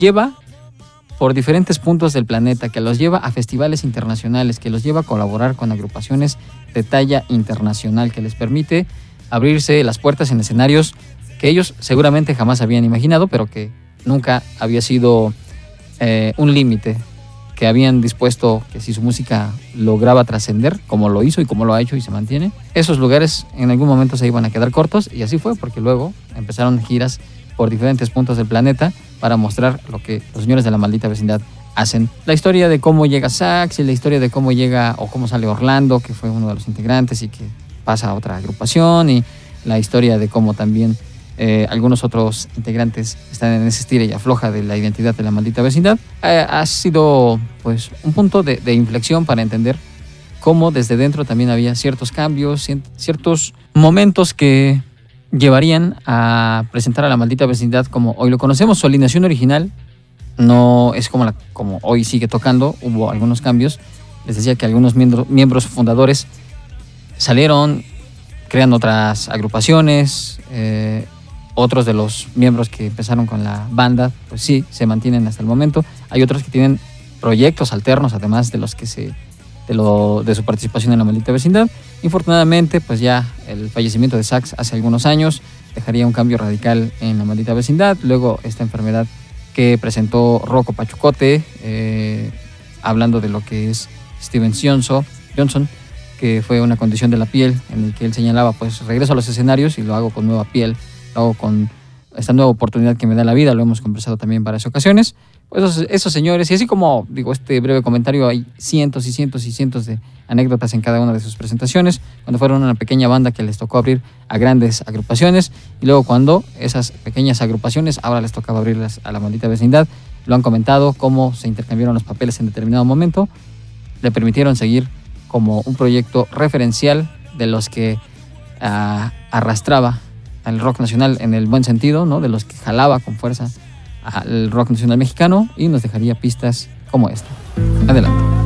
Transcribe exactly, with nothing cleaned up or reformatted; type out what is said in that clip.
lleva por diferentes puntos del planeta, que los lleva a festivales internacionales, que los lleva a colaborar con agrupaciones de talla internacional, que les permite abrirse las puertas en escenarios que ellos seguramente jamás habían imaginado, pero que nunca había sido eh, un límite, que habían dispuesto que si su música lograba trascender, como lo hizo y como lo ha hecho y se mantiene, esos lugares en algún momento se iban a quedar cortos, y así fue, porque luego empezaron giras por diferentes puntos del planeta para mostrar lo que los señores de La Maldita Vecindad hacen. La historia de cómo llega Sax y la historia de cómo llega o cómo sale Orlando, que fue uno de los integrantes y que pasa a otra agrupación, y la historia de cómo también eh, algunos otros integrantes están en ese estira y afloja de la identidad de La Maldita Vecindad, eh, ha sido pues un punto de, de inflexión para entender cómo desde dentro también había ciertos cambios, ciertos momentos que llevarían a presentar a La Maldita Vecindad como hoy lo conocemos. Su alineación original no es como, la, como hoy sigue tocando, hubo algunos cambios. Les decía que algunos miembros, miembros fundadores salieron, crean otras agrupaciones, eh, otros de los miembros que empezaron con la banda, pues sí, se mantienen hasta el momento. Hay otros que tienen proyectos alternos, además de los que se de, lo, de su participación en La Maldita Vecindad. Infortunadamente, pues ya el fallecimiento de Sax hace algunos años dejaría un cambio radical en La Maldita Vecindad. Luego esta enfermedad que presentó Rocco Pachucote, eh, hablando de lo que es Steven Johnson, Johnson, que fue una condición de la piel en el que él señalaba, pues regreso a los escenarios y lo hago con nueva piel, lo hago con esta nueva oportunidad que me da la vida. Lo hemos conversado también en varias ocasiones. Pues esos, esos señores, y así como digo este breve comentario, hay cientos y cientos y cientos de anécdotas en cada una de sus presentaciones, cuando fueron una pequeña banda que les tocó abrir a grandes agrupaciones, y luego cuando esas pequeñas agrupaciones ahora les tocaba abrirlas a La Maldita Vecindad. Lo han comentado, cómo se intercambiaron los papeles en determinado momento, le permitieron seguir como un proyecto referencial de los que uh, arrastraba al rock nacional en el buen sentido, ¿no? De los que jalaba con fuerza al rock nacional mexicano, y nos dejaría pistas como esta. Adelante.